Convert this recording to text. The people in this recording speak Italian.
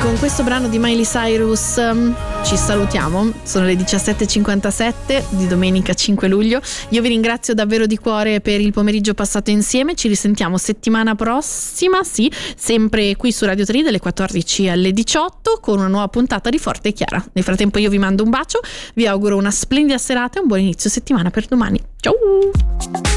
Con questo brano di Miley Cyrus ci salutiamo, sono le 17:57 di domenica 5 luglio. Io vi ringrazio davvero di cuore per il pomeriggio passato insieme, ci risentiamo settimana prossima, sì, sempre qui su Radio 3 dalle 14 alle 18 con una nuova puntata di Forte e Chiara. Nel frattempo io vi mando un bacio, vi auguro una splendida serata e un buon inizio settimana per domani. Ciao!